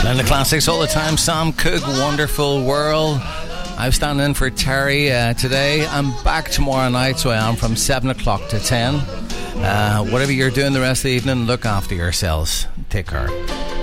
And the classics all the time. Sam Cooke, Wonderful World. I'm standing in for Terry today. I'm back tomorrow night, so I am from 7 o'clock to 10. Whatever you're doing the rest of the evening, look after yourselves. Take care.